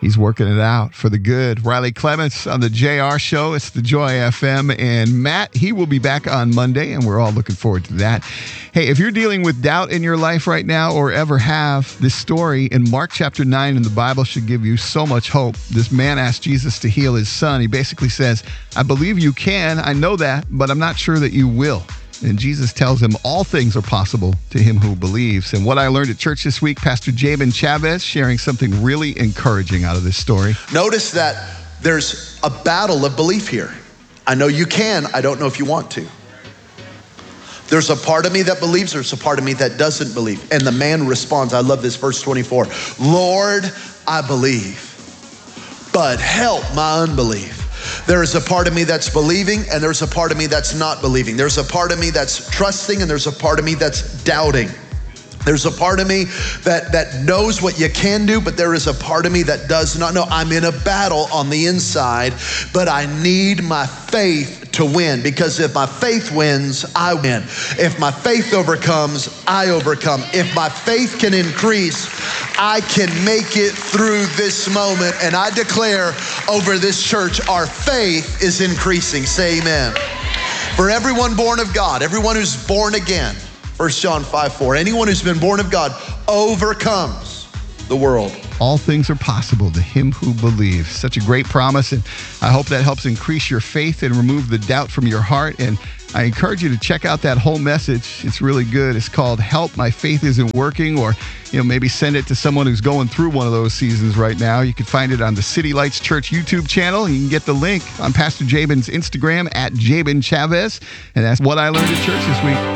He's working it out for the good. Riley Clements on the JR Show. It's the Joy FM. And Matt, he will be back on Monday, and we're all looking forward to that. Hey, if you're dealing with doubt in your life right now or ever have, this story in Mark chapter 9 in the Bible should give you so much hope. This man asked Jesus to heal his son. He basically says, I believe you can. I know that, but I'm not sure that you will. And Jesus tells him all things are possible to him who believes. And what I learned at church this week, Pastor Jabin Chavez sharing something really encouraging out of this story. Notice that there's a battle of belief here. I know you can. I don't know if you want to. There's a part of me that believes. There's a part of me that doesn't believe. And the man responds. I love this, verse 24. Lord, I believe, but help my unbelief. There is a part of me that's believing, and there's a part of me that's not believing. There's a part of me that's trusting, and there's a part of me that's doubting. There's a part of me that knows what you can do, but there is a part of me that does not know. I'm in a battle on the inside, but I need my faith to win, because if my faith wins, I win. If my faith overcomes, I overcome. If my faith can increase, I can make it through this moment. And I declare over this church, our faith is increasing. Say amen. For everyone born of God, everyone who's born again, 1 John 5:4, anyone who's been born of God overcomes the world. All things are possible to him who believes. Such a great promise, and I hope that helps increase your faith and remove the doubt from your heart. And I encourage you to check out that whole message. It's really good. It's called Help My Faith Isn't Working, or maybe send it to someone who's going through one of those seasons right now. You can find it on the City Lights Church YouTube channel. You can get the link on Pastor Jabin's Instagram at Jabin Chavez. And that's what I learned at church this week.